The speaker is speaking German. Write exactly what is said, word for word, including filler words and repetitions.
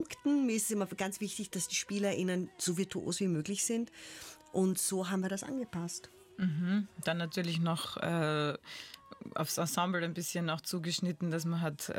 Mir ist es immer ganz wichtig, dass die SpielerInnen so virtuos wie möglich sind. Und so haben wir das angepasst. Mhm. Dann natürlich noch äh, aufs Ensemble ein bisschen auch zugeschnitten, dass man hat